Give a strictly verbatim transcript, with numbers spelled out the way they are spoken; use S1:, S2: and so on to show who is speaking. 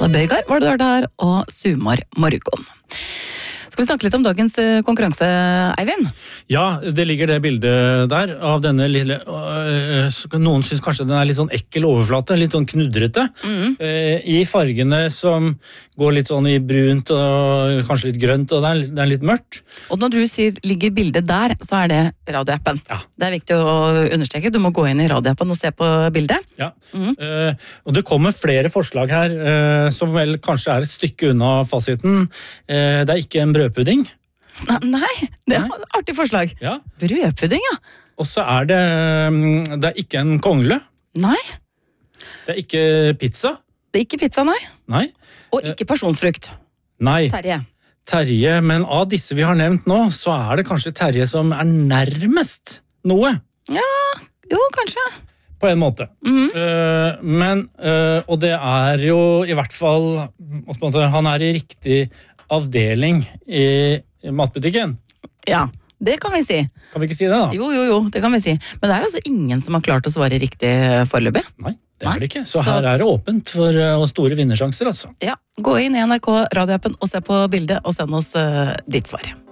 S1: Atle Bøygard var det der, og Sumar Morgon. Skal vi snakke litt om dagens konkurranse, Eivind?
S2: Ja, det ligger det bildet der av denne lille, øh, noen synes kanskje den er litt sånn ekkel overflate, litt sånn knudrete, mm. øh, i fargene som går litt sånn i brunt og kanskje litt grønt, og det er, det er litt mørkt.
S1: Og når du sier ligger bildet der, så er det radioappen.
S2: Ja. Det
S1: er viktig å understreke, du må gå inn i radioappen og se på bildet.
S2: Ja, mm. uh, og det kommer flere forslag her, uh, som vel kanskje er et stykke unna fasiten. Uh, det er ikke en brødpudding.
S1: Nei, det er et artig forslag.
S2: Ja.
S1: Brødpudding, ja.
S2: Og så er det, det er ikke en kongle.
S1: Nei.
S2: Det er ikke pizza.
S1: Det er ikke pizza, nei.
S2: Nei.
S1: Og ikke pasjonsfrukt.
S2: Nei.
S1: Terje.
S2: Terje, men av disse vi har nevnt nå, så er det kanskje Terje som er nærmest noe.
S1: Ja, jo, kanskje.
S2: På en måte.
S1: Mm.
S2: Uh, men, uh, og det er jo i hvert fall, han er i riktig avdeling i matbutikken.
S1: Ja, det kan vi si.
S2: Kan vi ikke si det da?
S1: Jo, jo, jo, det kan vi si. Men det er altså ingen som har klart å svare riktig foreløpig.
S2: Nei, det er det ikke. Så, så her er det åpent for uh, store vinnersjanser, altså.
S1: Ja, gå inn i N R K radioappen og se på bildet og send oss uh, ditt svar.